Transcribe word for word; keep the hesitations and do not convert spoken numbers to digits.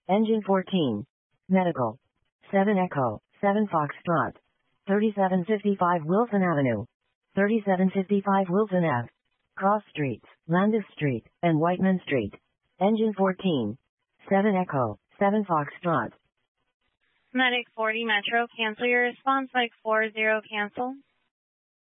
Engine fourteen. Medical. seven Echo, seven Foxtrot. thirty-seven fifty-five Wilson Avenue. thirty-seven fifty-five Wilson Ave. Cross Streets, Landis Street, and Whiteman Street. Engine fourteen. seven Echo, seven Foxtrot. Medic forty Metro, cancel your response. Like four zero cancel.